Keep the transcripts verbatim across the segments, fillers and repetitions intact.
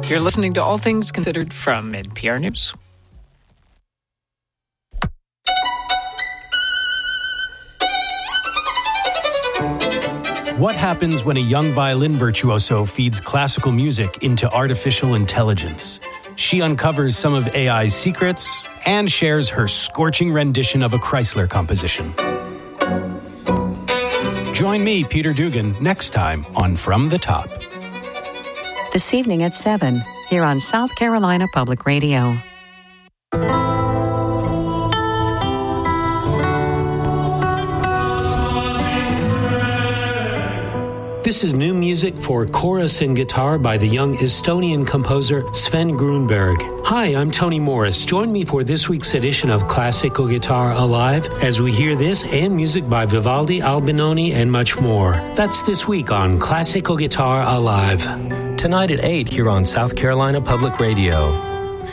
You're listening to All Things Considered from N P R News. What happens when a young violin virtuoso feeds classical music into artificial intelligence? She uncovers some of A I's secrets and shares her scorching rendition of a Chrysler composition. Join me, Peter Dugan, next time on From the Top. This evening at seven, here on South Carolina Public Radio. This is new music for chorus and guitar by the young Estonian composer Sven Grunberg. Hi, I'm Tony Morris. Join me for this week's edition of Classical Guitar Alive as we hear this and music by Vivaldi, Albinoni, and much more. That's this week on Classical Guitar Alive. Tonight at eight here on South Carolina Public Radio.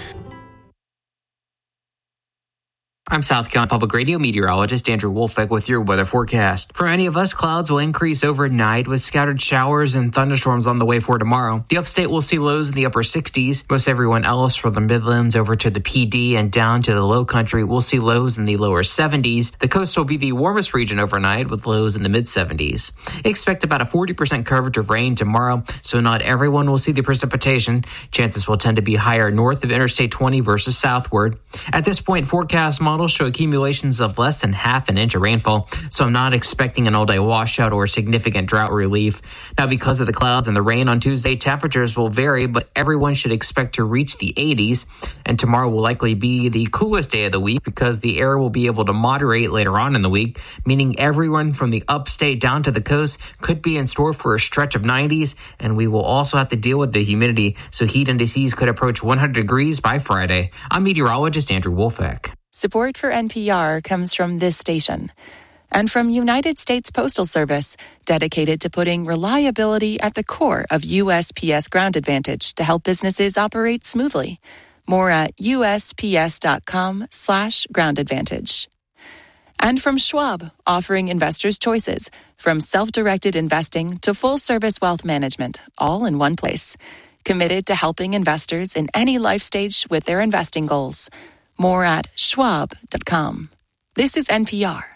I'm South Carolina Public Radio meteorologist Andrew Wolfeck with your weather forecast. For many of us, clouds will increase overnight with scattered showers and thunderstorms on the way for tomorrow. The upstate will see lows in the upper sixties. Most everyone else from the Midlands over to the P D and down to the low country will see lows in the lower seventies. The coast will be the warmest region overnight with lows in the mid seventies. Expect about a forty percent coverage of rain tomorrow, so not everyone will see the precipitation. Chances will tend to be higher north of Interstate twenty versus southward. At this point, forecast models show accumulations of less than half an inch of rainfall, so I'm not expecting an all-day washout or significant drought relief. Now, because of the clouds and the rain on Tuesday, temperatures will vary, but everyone should expect to reach the eighties, and tomorrow will likely be the coolest day of the week because the air will be able to moderate later on in the week, meaning everyone from the upstate down to the coast could be in store for a stretch of nineties, and we will also have to deal with the humidity, so heat indices could approach one hundred degrees by Friday. I'm meteorologist Andrew Wolfeck. Support for N P R comes from this station and from United States Postal Service, dedicated to putting reliability at the core of U S P S Ground Advantage to help businesses operate smoothly. More at usps.com slash ground advantage. And from Schwab, offering investors choices from self-directed investing to full-service wealth management, all in one place. Committed to helping investors in any life stage with their investing goals. More at schwab dot com. This is N P R.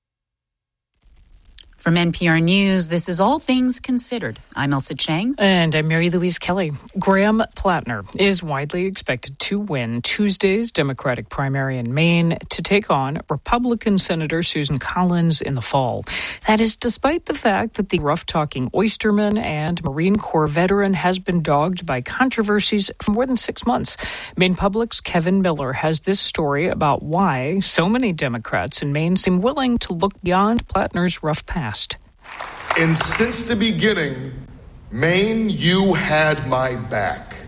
From N P R News, this is All Things Considered. I'm Elsa Chang. And I'm Mary Louise Kelly. Graham Plattner is widely expected to win Tuesday's Democratic primary in Maine to take on Republican Senator Susan Collins in the fall. That is despite the fact that the rough-talking oysterman and Marine Corps veteran has been dogged by controversies for more than six months. Maine Public's Kevin Miller has this story about why so many Democrats in Maine seem willing to look beyond Plattner's rough past. And since the beginning, Maine, you had my back.